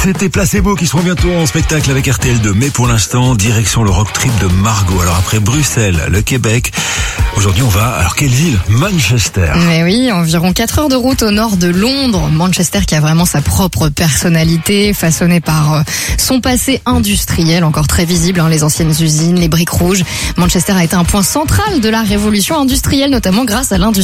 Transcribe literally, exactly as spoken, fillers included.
c'était Placebo qui seront bientôt en spectacle avec R T L deux. Mais pour l'instant, direction le rock trip de Margot. Alors après Bruxelles, le Québec, aujourd'hui on va, alors quelle ville? Manchester. Mais oui, environ quatre heures de route au nord de Londres. Manchester qui a vraiment sa propre personnalité, façonnée par euh, son passé industriel, encore très visible, hein, les anciennes usines, les briques rouges. Manchester a été un point central de la révolution industrielle, notamment grâce à l'industrie